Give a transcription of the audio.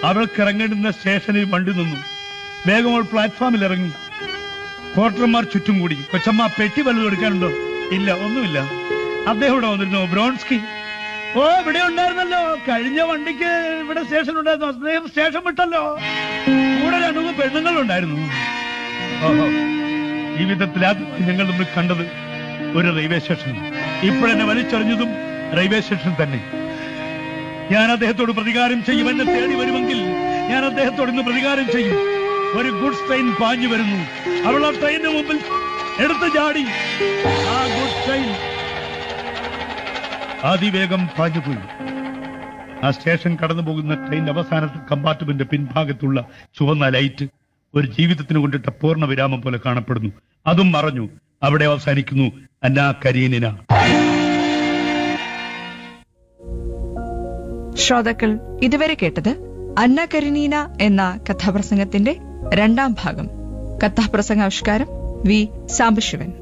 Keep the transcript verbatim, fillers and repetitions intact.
അവൾക്ക് ഇറങ്ങേണ്ടുന്ന സ്റ്റേഷനിൽ വണ്ടി നിന്നു. വേഗം അവൾ പ്ലാറ്റ്ഫോമിൽ ഇറങ്ങി. പോർട്ടർമാർ ചുറ്റും കൂടി. കൊച്ചമ്മ, പെട്ടി വല്ലതും എടുക്കാനുണ്ടോ? ഇല്ല, ഒന്നുമില്ല. അദ്ദേഹം ഇവിടെ വന്നിരുന്നോ? ബ്രോൺസ്കി? ഓ, ഇവിടെ ഉണ്ടായിരുന്നല്ലോ. കഴിഞ്ഞ വണ്ടിക്ക് ഇവിടെ സ്റ്റേഷൻ ഉണ്ടായിരുന്നു. അദ്ദേഹം സ്റ്റേഷൻ വിട്ടല്ലോ. കൂടെ രണ്ടു മൂന്ന് പെണ്ണുങ്ങളുണ്ടായിരുന്നു. ഓഹോ, ഈ വിധത്തിൽ ആദ്യം ഞങ്ങൾ നമ്മൾ കണ്ടത് ഒരു റെയിൽവേ സ്റ്റേഷൻ. ഇപ്പോഴെന്നെ വലിച്ചെറിഞ്ഞതും റെയിൽവേ സ്റ്റേഷൻ തന്നെ. ഞാൻ അദ്ദേഹത്തോട് പ്രതികാരം ചെയ്യും. എന്നെ തേടി വരുമെങ്കിൽ ഞാൻ അദ്ദേഹത്തോട് ഇന്ന് പ്രതികാരം ചെയ്യും. ഒരു ഗുഡ്സ് ട്രെയിൻ പാഞ്ഞു വരുന്നു. അവൾ ആ ട്രെയിനിന് മുമ്പിൽ എടുത്തു ചാടി. ആ ഗുഡ്സ് ട്രെയിൻ അതിവേഗം പാഞ്ഞുപോയി. ആ സ്റ്റേഷൻ കടന്നു പോകുന്ന ട്രെയിൻ അവസാനത്തെ കമ്പാർട്ട്മെന്റ് പിൻഭാഗത്തുള്ള ചുവന്ന ലൈറ്റ് ഒരു ജീവിതത്തിന് കൊണ്ടിട്ട പൂർണ്ണ വിരാമം പോലെ കാണപ്പെടുന്നു. അതും മറഞ്ഞു. അവിടെ അവസാനിക്കുന്നു അന്നാ കരീനിന. ശ്രോതാക്കൾ ഇതുവരെ കേട്ടത് അന്ന കരീനീന എന്ന കഥാപ്രസംഗത്തിന്റെ രണ്ടാം ഭാഗം. കഥാപ്രസംഗാവിഷ്കാരം വി സാംബശിവൻ.